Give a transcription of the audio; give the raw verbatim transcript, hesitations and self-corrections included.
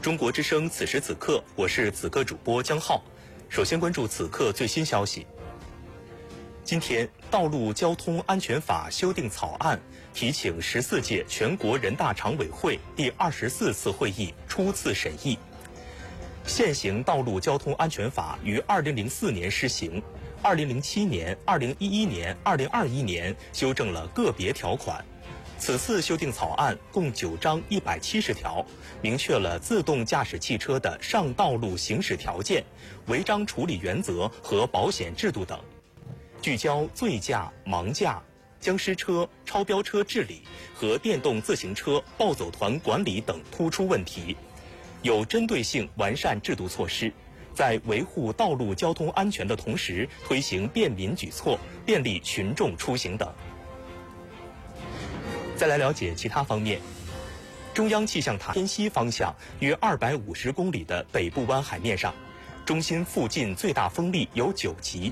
中国之声此时此刻，我是此刻主播江浩。首先关注此刻最新消息。今天，《道路交通安全法》修订草案提请十四届全国人大常委会第二十四次会议初次审议。现行《道路交通安全法》于二零零四年施行，二零零七年、二零一一年、二零二一年修正了个别条款。此次修订草案共九章一百七十条，明确了自动驾驶汽车的上道路行驶条件、违章处理原则和保险制度等，聚焦醉驾、盲驾、僵尸车、超标车治理和电动自行车暴走团管理等突出问题，有针对性完善制度措施，在维护道路交通安全的同时，推行便民举措，便利群众出行等。再来了解其他方面。中央气象台偏西方向约二百五十公里的北部湾海面上，中心附近最大风力有九级，